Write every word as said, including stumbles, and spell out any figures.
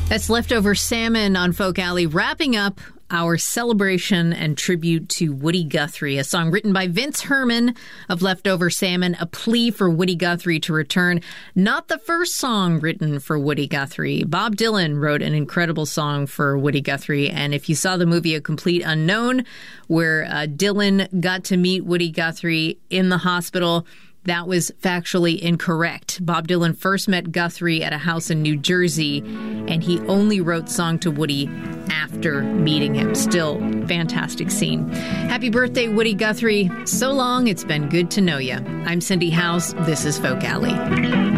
That's Leftover Salmon on Folk Alley, wrapping up our celebration and tribute to Woody Guthrie, a song written by Vince Herman of Leftover Salmon, a plea for Woody Guthrie to return. Not the first song written for Woody Guthrie. Bob Dylan wrote an incredible song for Woody Guthrie, and if you saw the movie A Complete Unknown, where uh, Dylan got to meet Woody Guthrie in the hospital, that was factually incorrect. Bob Dylan first met Guthrie at a house in New Jersey, and he only wrote song to Woody after meeting him. Still, fantastic scene. Happy birthday, Woody Guthrie. So long, it's been good to know you. I'm Cindy House. This is Folk Alley.